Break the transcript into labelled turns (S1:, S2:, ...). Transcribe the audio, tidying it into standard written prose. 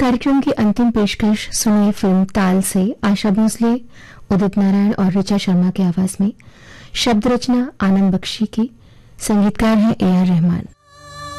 S1: कार्यक्रम की अंतिम पेशकश सुनिए फिल्म ताल से आशा भोसले, उदित नारायण और ऋचा शर्मा की आवाज में। शब्द रचना आनंद बख्शी की, संगीतकार हैं AR रहमान।